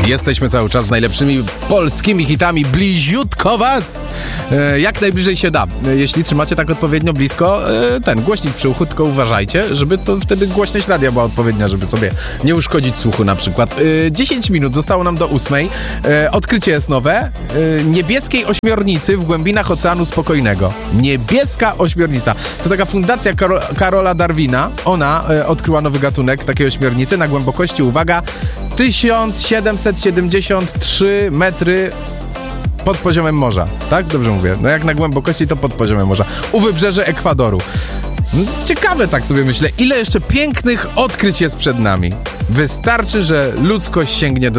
Jesteśmy cały czas z najlepszymi polskimi hitami bliziutko was, jak najbliżej się da. Jeśli trzymacie tak odpowiednio blisko, ten głośnik przy uchu, tylko uważajcie, żeby to wtedy głośność radia była odpowiednia, żeby sobie nie uszkodzić słuchu na przykład. 10 minut zostało nam do 8. Odkrycie jest nowe. Niebieskiej ośmiornicy w głębinach Oceanu Spokojnego. Niebieska ośmiornica. To taka fundacja Karola Darwina. Ona odkryła nowy gatunek takiej ośmiornicy na głębokości, uwaga, 1773 metry pod poziomem morza. Tak? Dobrze mówię. No jak na głębokości, to pod poziomem morza. U wybrzeży Ekwadoru. Ciekawe, tak sobie myślę, ile jeszcze pięknych odkryć jest przed nami. Wystarczy, że ludzkość sięgnie do